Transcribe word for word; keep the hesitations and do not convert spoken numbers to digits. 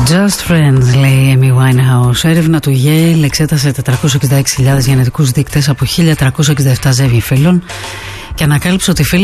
Just Friends, λέει η Amy Winehouse. Έρευνα του Yale εξέτασε τετρακόσιες εξήντα έξι χιλιάδες γενετικούς δείκτες από χίλια τριακόσια εξήντα επτά ζεύγη φύλων και ανακάλυψε ότι οι φίλοι